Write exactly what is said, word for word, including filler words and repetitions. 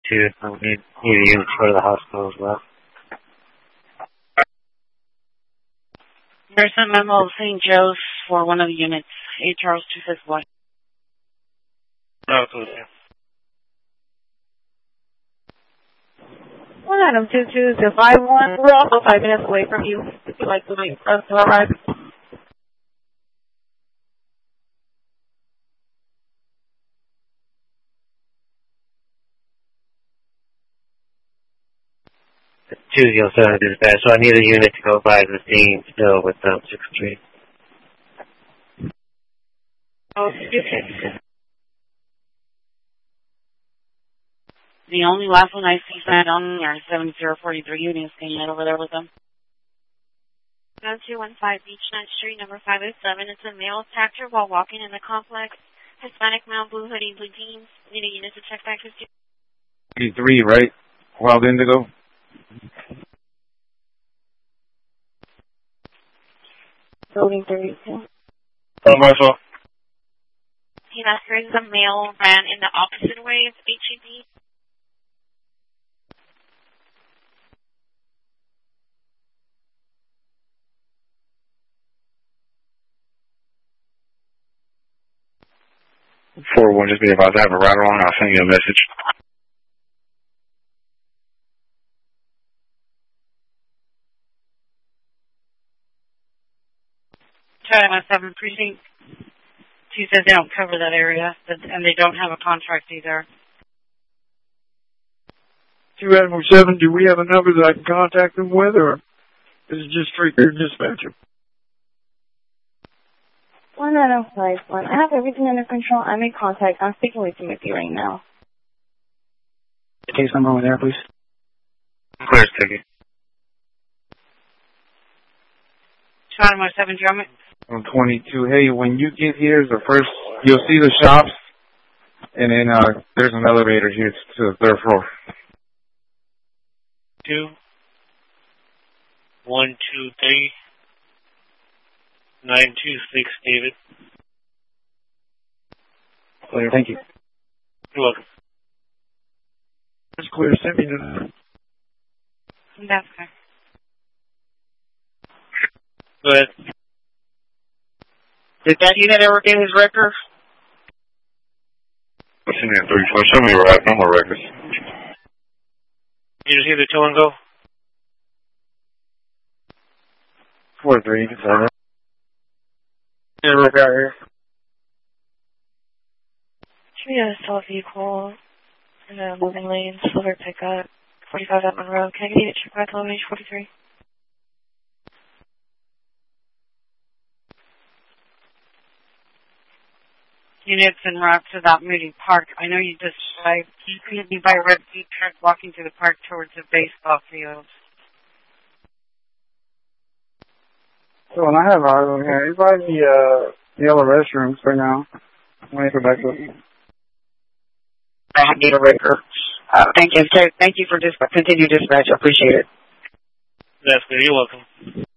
two. I need, need a unit to go to the hospital as well. There's a memo of Saint Joe's for one of the units, eight Charles two fifty-one. No, it's okay. One item two two zero five one. We're also five minutes away from you. If you'd like to wait for us to arrive. two zero seven dispatch, so I need a unit to go by the scene still with um, six three. Oh, okay. The only last one I see signed on are seven zero four three units. Can you head over there with them? nine two one five Beachfront Street, number five oh seven. It's a male attacked her while walking in the complex. Hispanic male, blue hoodie, blue jeans. Need a unit to check back with you. three, right? Wild Indigo? Building thirty-two. Oh, Marshall. He asked her the male ran in the opposite way of H E B. four one, just be advised I have a rider on. I'll send you a message. Charlie seven Precinct two says they don't cover that area, and they don't have a contract either. two Animal seven, do we have a number that I can contact them with, or is it just straight through dispatcher? One item five one. I have everything under control. I'm in contact. I'm speaking with Timothy right now. Case number over there, please. Clear ticket. Charlie seven Drummond. On twenty-two, hey, when you get here, the first, you'll see the shops, and then uh, there's an elevator here to the third floor. Two. One, two, three. Nine, two, six, David. Clear, thank you. You're welcome. It's clear, send me the... That's okay. Go ahead. Did that unit ever get his record? What's in there, three four? Show me right, no more records. You just hear the tow and go? four three, you can tell that. Yeah, look out here. Trio saw a vehicle in a moving lane, silver pickup, forty-five at Monroe. Can I get you to check back on page forty-three? Units en route to that Moody Park. I know you just described you could be by a red Jeep truck walking through the park towards the baseball field. So when I have auto here, you buy the uh, yellow restrooms for now. When I go back to it. I need a record. Uh, thank you. Thank you for dis- continued dispatch. I appreciate it. That's good. You're welcome.